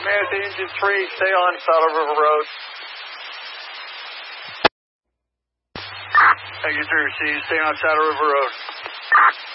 Command to Engine 3, stay on Saddle River Road. Engine 3, stay on Saddle River Road.